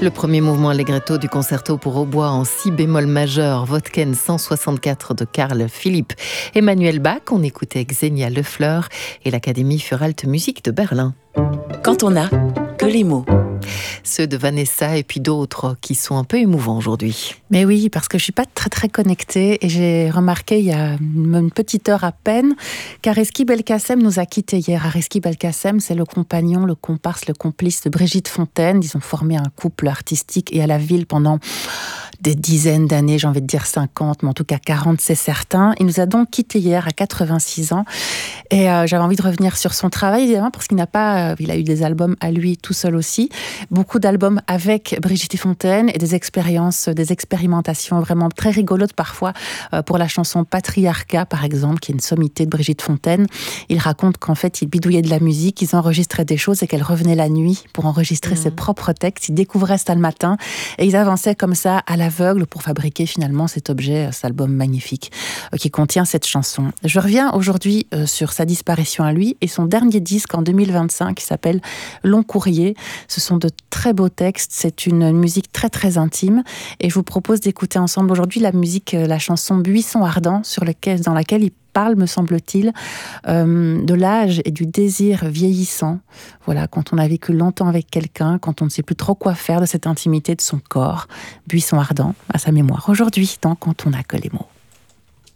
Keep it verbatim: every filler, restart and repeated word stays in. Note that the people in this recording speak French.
Le premier mouvement allegretto du concerto pour hautbois en si bémol majeur, Wodken cent soixante-quatre de Carl Philipp Emanuel Bach. On écoutait Xenia Lefleur et l'Académie für Alte Musik de Berlin. Quand on n'a que les mots. Ceux de Vanessa et puis d'autres qui sont un peu émouvants aujourd'hui. Mais oui, parce que je suis pas très très connectée et j'ai remarqué il y a une petite heure à peine qu'Areski Belkacem nous a quittés hier. Areski Belkacem, c'est le compagnon, le comparse, le complice de Brigitte Fontaine. Ils ont formé un couple artistique et à la ville pendant des dizaines d'années, j'ai envie de dire cinquante, mais en tout cas quarante, c'est certain. Il nous a donc quittés hier à quatre-vingt-six ans. Et euh, j'avais envie de revenir sur son travail, évidemment, parce qu'il n'a pas, euh, il a eu des albums à lui tout seul aussi. Beaucoup d'albums avec Brigitte Fontaine et des expériences, des expérimentations vraiment très rigolotes parfois. Euh, pour la chanson Patriarcat, par exemple, qui est une sommité de Brigitte Fontaine. Il raconte qu'en fait, il bidouillait de la musique, ils enregistraient des choses et qu'elle revenait la nuit pour enregistrer mmh. ses propres textes. Ils découvraient ça le matin et ils avançaient comme ça à l'aveugle pour fabriquer finalement cet objet, cet album magnifique euh, qui contient cette chanson. Je reviens aujourd'hui euh, sur sa disparition à lui et son dernier disque en deux mille vingt-cinq qui s'appelle Long Courrier. Ce sont de très beaux textes, c'est une musique très très intime et je vous propose d'écouter ensemble aujourd'hui la musique, la chanson Buisson ardent sur lequel, dans laquelle il parle, me semble-t-il, euh, de l'âge et du désir vieillissant. Voilà, quand on a vécu longtemps avec quelqu'un, quand on ne sait plus trop quoi faire de cette intimité de son corps. Buisson ardent à sa mémoire aujourd'hui dans Quand on n'a que les mots.